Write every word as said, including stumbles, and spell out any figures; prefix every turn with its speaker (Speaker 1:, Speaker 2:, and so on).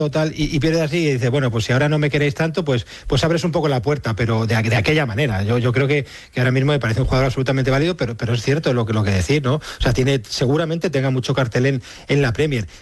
Speaker 1: Total, y, y pierdes así y dices, bueno, pues si ahora no me queréis tanto, pues pues abres un poco la puerta, pero de, de aquella manera. Yo yo creo que, que ahora mismo me parece un jugador absolutamente válido, pero pero es cierto lo que lo que decir, ¿no? O sea, tiene seguramente tenga mucho cartel en, en la Premier.